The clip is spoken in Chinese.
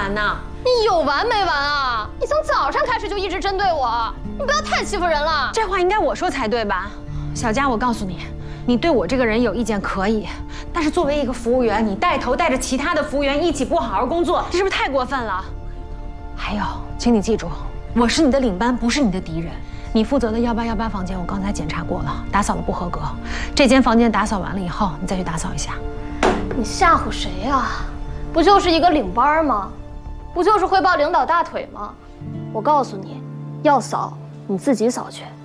完呢？ 你有完没完啊？你从早上开始就一直针对我，你不要太欺负人了。 这话应该我说才对吧？小佳，我告诉你，你对我这个人有意见可以，但是作为一个服务员，你带头带着其他的服务员一起不好好工作，这是不是太过分了？还有，请你记住，我是你的领班，不是你的敌人。你负责的1818房间，我刚才检查过了，打扫的不合格。这间房间打扫完了以后，你再去打扫一下。 你吓唬谁呀？不就是一个领班吗？不就是汇报领导大腿吗？我告诉你，要扫你自己扫去。